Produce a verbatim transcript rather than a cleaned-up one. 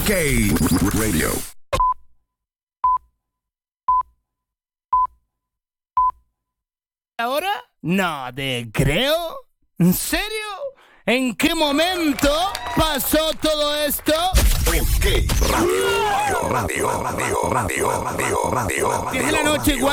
OK Radio. ¿Ahora? No te creo. ¿En serio? ¿En qué momento pasó todo esto? OK Radio, radio, radio, radio, radio, radio, radio. diez de la noche, igual.